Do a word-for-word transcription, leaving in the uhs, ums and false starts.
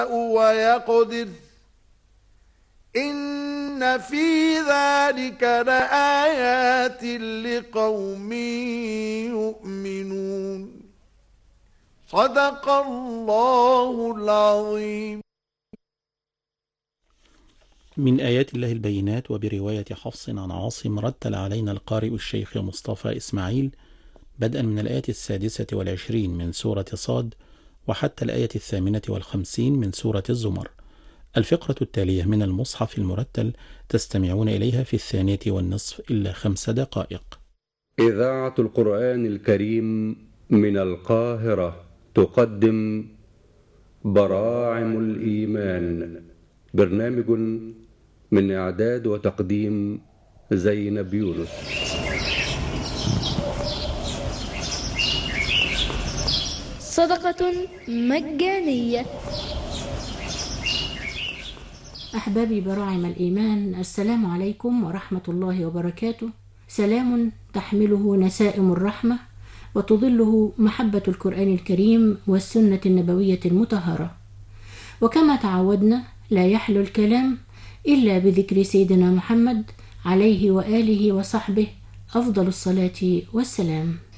ويقدر إن في ذلك لآيات لقوم يؤمنون. صدق الله العظيم. من آيات الله البينات. وبرواية حفص عن عاصم رتل علينا القارئ الشيخ مصطفى إسماعيل بدءا من الآية السادسة والعشرين من سورة صاد وحتى الآية الثامنة والخمسين من سورة الزمر. الفقرة التالية من المصحف المرتل تستمعون إليها في الثانية والنصف إلا خمس دقائق. إذاعة القرآن الكريم من القاهرة تقدم براعم الإيمان، برنامج من إعداد وتقديم زينب يونس. صدقة مجانية. أحبابي براعم الإيمان، السلام عليكم ورحمة الله وبركاته. سلام تحمله نسائم الرحمة وتظله محبة القرآن الكريم والسنة النبوية المطهرة. وكما تعودنا لا يحلو الكلام إلا بذكر سيدنا محمد عليه وآله وصحبه أفضل الصلاة والسلام.